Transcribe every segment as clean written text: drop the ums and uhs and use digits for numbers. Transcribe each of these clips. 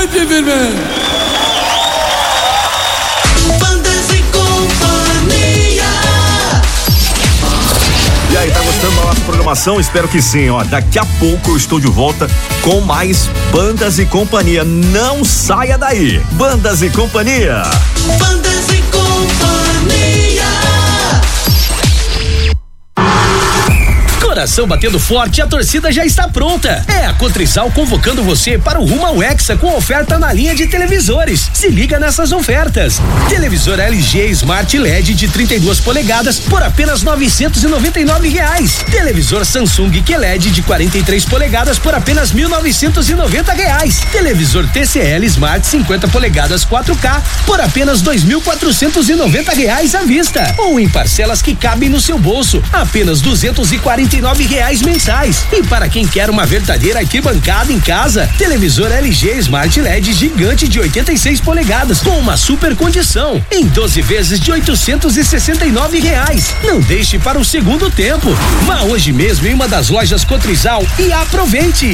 sempre firme. Bandas e Companhia. E aí, tá gostando da nossa programação? Espero que sim, ó. Daqui a pouco eu estou de volta com mais Bandas e Companhia. Não saia daí. Bandas e Companhia. Bandas e Companhia. Coração batendo forte, a torcida já está pronta. É a Cotrizal convocando você para o rumo ao Hexa com oferta na linha de televisores. Se liga nessas ofertas. Televisor LG Smart LED de 32 polegadas por apenas R$999. Televisor Samsung QLED de 43 polegadas por apenas R$1.990. Televisor TCL Smart 50 polegadas 4K por apenas R$2.490 à vista. Ou em parcelas que cabem no seu bolso, apenas R$249 mensais. E para quem quer uma verdadeira arquibancada em casa, televisor LG Smart LED gigante de 86 polegadas com uma super condição em 12 vezes de R$869. Não deixe para o segundo tempo. Vá hoje mesmo em uma das lojas Cotrizal e aproveite.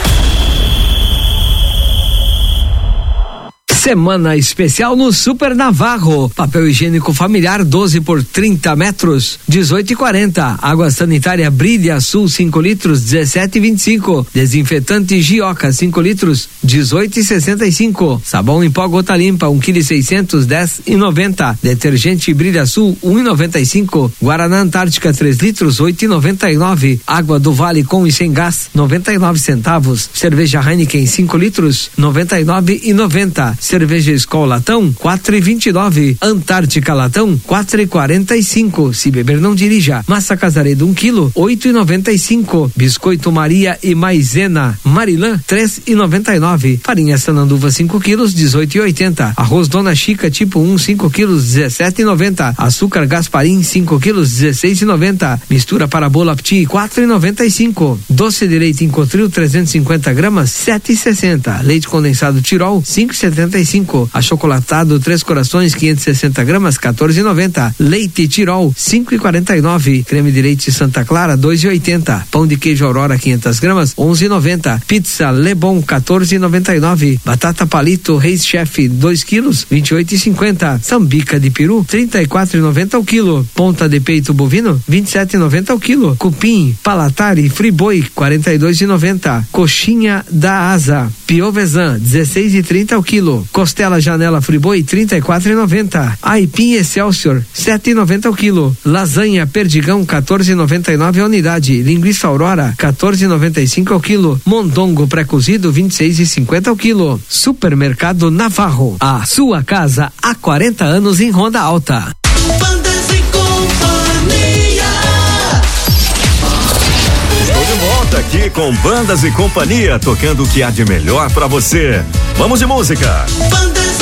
Semana especial no Super Navarro. Papel higiênico familiar 12 por 30 metros, 18,40. Água sanitária Brilha Sul 5 litros, 17,25. Desinfetante Gioca 5 litros, 18,65. Sabão em pó Gota Limpa 1,6 kg, 10,90. Detergente Brilha Sul 1,95. Guaraná Antártica 3 litros, 8,99. Água do Vale com e sem gás 99 centavos. Cerveja Heineken 5 litros, 99,90. Cerveja Skol Latão 4,29. Antártica Latão 4,45. Se beber não dirija. Massa Casaredo 1 kg 8,95. Biscoito Maria e Maizena Marilã 3,99. Farinha Sananduva 5 kg 18,80. Arroz Dona Chica tipo 1 5 kg 17,90. Açúcar Gasparim 5 kg 16,90. Mistura para bolo Pti 4,95. Doce de leite Incotril 350 gramas 7,60. Leite condensado Tirol 5,75. Achocolatado Três Corações 560 gramas 14,90. Leite Tirol 5,49. Creme de leite Santa Clara 2,80. Pão de queijo Aurora 500 gramas 11,90. Pizza Lebon 14,99. Batata Palito Reis Chef 2 quilos 28,50. Sambica de peru 34,90 ao quilo. Ponta de peito bovino 27,90 ao quilo. Cupim Palatari Friboi 42,90. Coxinha da Asa Piovesan 16,30 ao quilo. Costela Janela Friboi 34,90. Aipim Excelsior 7,90 ao quilo. Lasanha Perdigão 14,99 a unidade. Linguiça Aurora 14,95 ao quilo. Mondongo pré-cozido 26,50 ao quilo. Supermercado Navarro, a sua casa há 40 anos em Ronda Alta. Bandas e Companhia. Estou de volta aqui com Bandas e Companhia, tocando o que há de melhor pra você. Vamos de música. Bandas